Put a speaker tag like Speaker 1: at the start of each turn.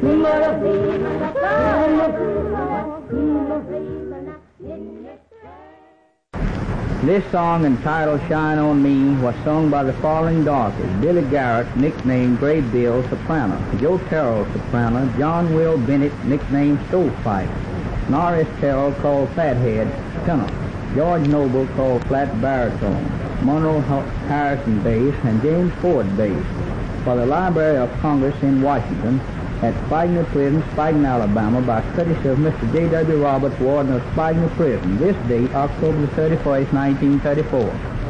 Speaker 1: This song, entitled Shine On Me, was sung by the following Dorothy: Billy Garrett, nicknamed Great Bill, soprano; Joe Terrell, soprano; John Will Bennett, nicknamed Stovepipe; Norris Terrell, called Fathead, tenor; George Noble, called flat baritone; Monroe Harrison, bass; and James Ford, bass. For the Library of Congress in Washington, at Spigner Prison, Spigner, Alabama, by courtesy of Mr. J.W. Roberts, Warden of Spigner Prison. This date, October 31st, 1934.